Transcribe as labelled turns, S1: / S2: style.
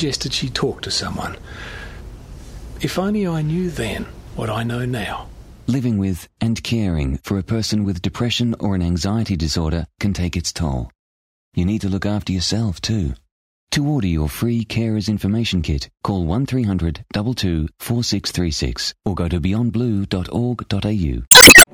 S1: suggested she talk to someone. If only I knew then what I know now.
S2: Living with and caring for a person with depression or an anxiety disorder can take its toll. You need to look after yourself too. To order your free Carers Information Kit, call 1300 22 4636 or go to beyondblue.org.au.